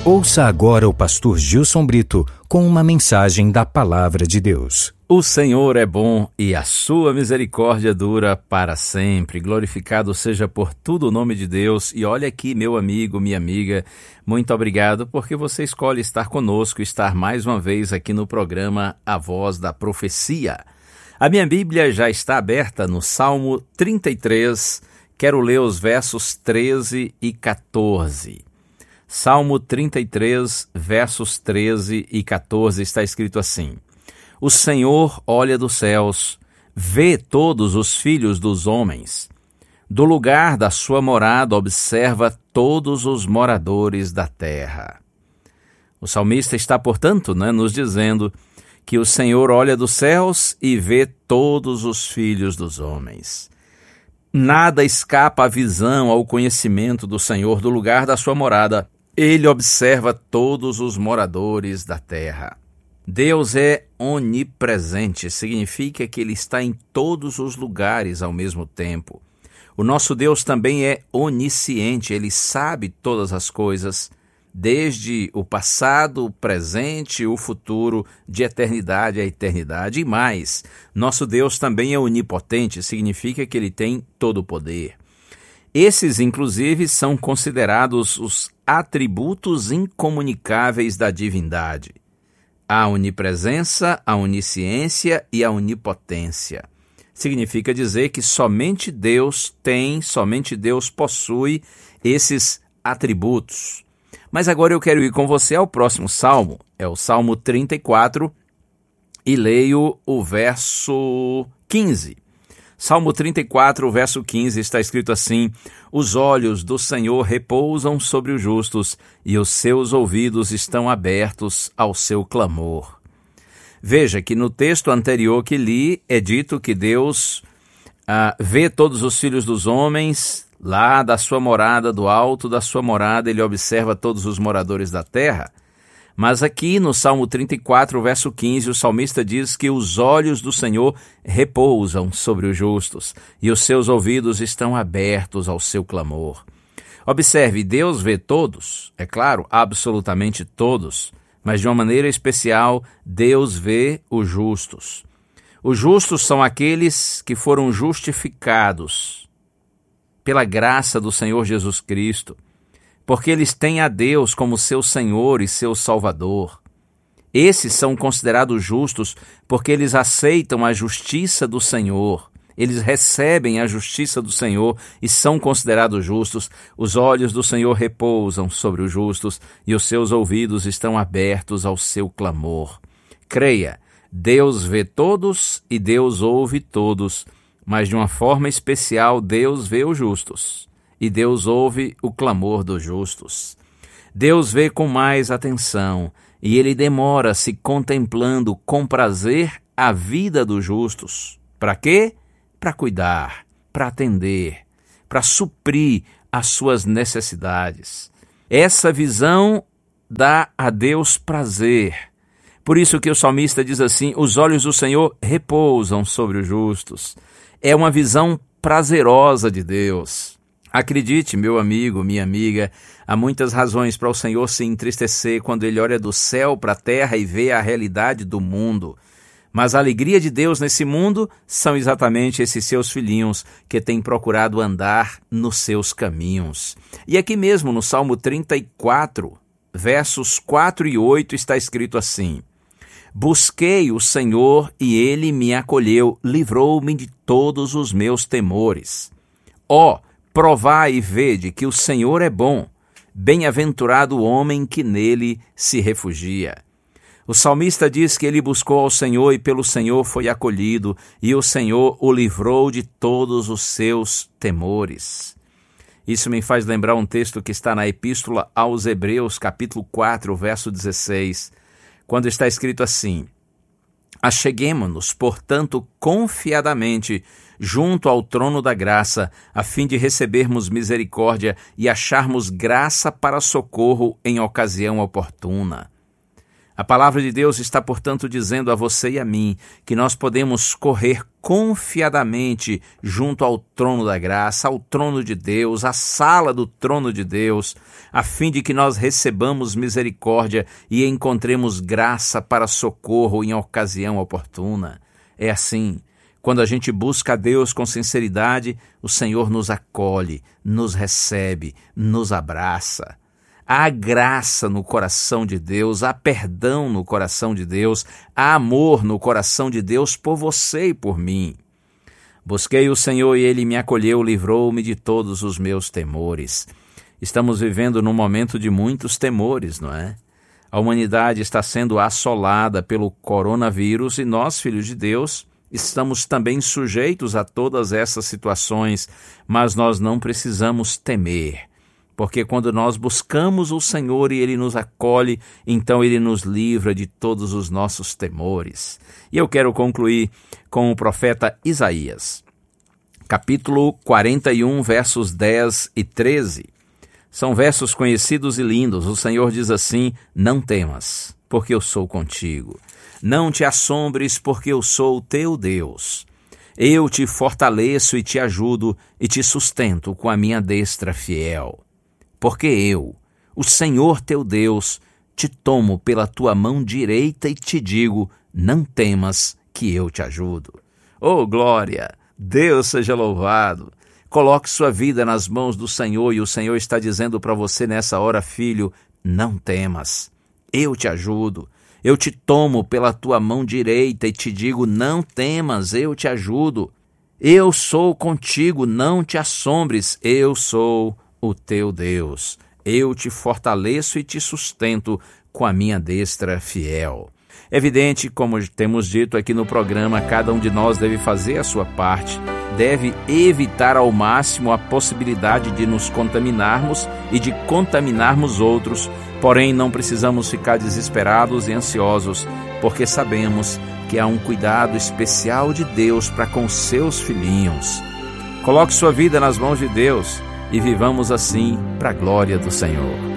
Ouça agora o pastor Gilson Brito com uma mensagem da Palavra de Deus. O Senhor é bom e a sua misericórdia dura para sempre. Glorificado seja por tudo o nome de Deus. E olha aqui, meu amigo, minha amiga, muito obrigado porque você escolhe estar conosco, estar mais uma vez aqui no programa A Voz da Profecia. A minha Bíblia já está aberta no Salmo 33, quero ler os versos 13 e 14. Salmo 33, versos 13 e 14, está escrito assim: O Senhor olha dos céus, vê todos os filhos dos homens. Do lugar da sua morada observa todos os moradores da terra. O salmista está, portanto, nos dizendo que o Senhor olha dos céus e vê todos os filhos dos homens. Nada escapa à visão, ao conhecimento do Senhor do lugar da sua morada. Ele observa todos os moradores da terra. Deus é onipresente, significa que Ele está em todos os lugares ao mesmo tempo. O nosso Deus também é onisciente, Ele sabe todas as coisas, desde o passado, o presente e o futuro, de eternidade a eternidade. E mais, nosso Deus também é onipotente, significa que Ele tem todo o poder. Esses, inclusive, são considerados os atributos incomunicáveis da divindade: a onipresença, a onisciência e a onipotência. Significa dizer que somente Deus possui esses atributos. Mas agora eu quero ir com você ao próximo salmo, é o Salmo 34, e leio o verso 15. Salmo 34, verso 15, está escrito assim: Os olhos do Senhor repousam sobre os justos, e os seus ouvidos estão abertos ao seu clamor. Veja que no texto anterior que li, é dito que Deus vê todos os filhos dos homens, lá da sua morada, do alto da sua morada, Ele observa todos os moradores da terra. Mas aqui no Salmo 34, verso 15, o salmista diz que os olhos do Senhor repousam sobre os justos e os seus ouvidos estão abertos ao seu clamor. Observe, Deus vê todos, é claro, absolutamente todos, mas de uma maneira especial, Deus vê os justos. Os justos são aqueles que foram justificados pela graça do Senhor Jesus Cristo, porque eles têm a Deus como seu Senhor e seu Salvador. Esses são considerados justos porque eles aceitam a justiça do Senhor. Eles recebem a justiça do Senhor e são considerados justos. Os olhos do Senhor repousam sobre os justos e os seus ouvidos estão abertos ao seu clamor. Creia, Deus vê todos e Deus ouve todos, mas de uma forma especial Deus vê os justos. E Deus ouve o clamor dos justos. Deus vê com mais atenção e Ele demora-se contemplando com prazer a vida dos justos. Para quê? Para cuidar, para atender, para suprir as suas necessidades. Essa visão dá a Deus prazer. Por isso que o salmista diz assim: os olhos do Senhor repousam sobre os justos. É uma visão prazerosa de Deus. Acredite, meu amigo, minha amiga, há muitas razões para o Senhor se entristecer quando Ele olha do céu para a terra e vê a realidade do mundo. Mas a alegria de Deus nesse mundo são exatamente esses seus filhinhos que têm procurado andar nos seus caminhos. E aqui mesmo no Salmo 34, versos 4 e 8 está escrito assim: Busquei o Senhor e Ele me acolheu, livrou-me de todos os meus temores. Provai e vede que o Senhor é bom, bem-aventurado o homem que nele se refugia. O salmista diz que ele buscou ao Senhor e pelo Senhor foi acolhido, e o Senhor o livrou de todos os seus temores. Isso me faz lembrar um texto que está na Epístola aos Hebreus, capítulo 4, verso 16, quando está escrito assim: Acheguemo-nos, portanto, confiadamente junto ao trono da graça, a fim de recebermos misericórdia e acharmos graça para socorro em ocasião oportuna. A palavra de Deus está, portanto, dizendo a você e a mim que nós podemos correr confiadamente junto ao trono da graça, ao trono de Deus, à sala do trono de Deus, a fim de que nós recebamos misericórdia e encontremos graça para socorro em ocasião oportuna. É assim, quando a gente busca a Deus com sinceridade, o Senhor nos acolhe, nos recebe, nos abraça. Há graça no coração de Deus, há perdão no coração de Deus, há amor no coração de Deus por você e por mim. Busquei o Senhor e Ele me acolheu, livrou-me de todos os meus temores. Estamos vivendo num momento de muitos temores, não é? A humanidade está sendo assolada pelo coronavírus e nós, filhos de Deus, estamos também sujeitos a todas essas situações, mas nós não precisamos temer. Porque quando nós buscamos o Senhor e Ele nos acolhe, então Ele nos livra de todos os nossos temores. E eu quero concluir com o profeta Isaías, capítulo 41, versos 10 e 13. São versos conhecidos e lindos. O Senhor diz assim: não temas, porque eu sou contigo. Não te assombres, porque eu sou o teu Deus. Eu te fortaleço e te ajudo e te sustento com a minha destra fiel. Porque eu, o Senhor teu Deus, te tomo pela tua mão direita e te digo, não temas, que eu te ajudo. Oh, glória! Deus seja louvado! Coloque sua vida nas mãos do Senhor e o Senhor está dizendo para você nessa hora, filho, não temas, eu te ajudo. Eu te tomo pela tua mão direita e te digo, não temas, eu te ajudo. Eu sou contigo, não te assombres, eu sou o teu Deus. Eu te fortaleço e te sustento com a minha destra fiel. É evidente, como temos dito aqui no programa, cada um de nós deve fazer a sua parte, deve evitar ao máximo a possibilidade de nos contaminarmos e de contaminarmos outros, porém não precisamos ficar desesperados e ansiosos, porque sabemos que há um cuidado especial de Deus para com seus filhinhos. Coloque sua vida nas mãos de Deus e vivamos assim para a glória do Senhor.